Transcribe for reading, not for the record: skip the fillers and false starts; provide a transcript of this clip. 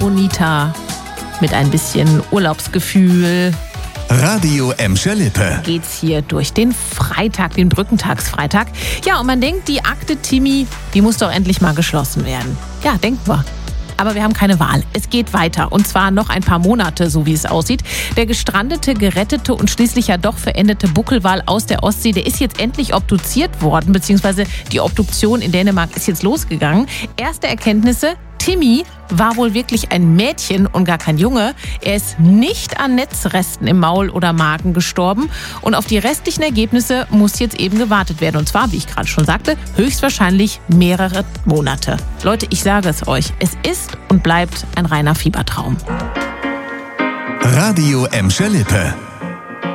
Bonita mit ein bisschen Urlaubsgefühl. Radio Emscher Lippe. Geht's hier durch den Freitag, den Brückentagsfreitag. Ja, und man denkt, die Akte Timmy, die muss doch endlich mal geschlossen werden. Ja, denken wir. Aber wir haben keine Wahl. Es geht weiter. Und zwar noch ein paar Monate, so wie es aussieht. Der gestrandete, gerettete und schließlich ja doch verendete Buckelwal aus der Ostsee, der ist jetzt endlich obduziert worden, beziehungsweise die Obduktion in Dänemark ist jetzt losgegangen. Erste Erkenntnisse: Timmy war wohl wirklich ein Mädchen und gar kein Junge. Er ist nicht an Netzresten im Maul oder Magen gestorben. Und auf die restlichen Ergebnisse muss jetzt eben gewartet werden. Und zwar, wie ich gerade schon sagte, höchstwahrscheinlich mehrere Monate. Leute, ich sage es euch, es ist und bleibt ein reiner Fiebertraum. Radio Emscher Lippe.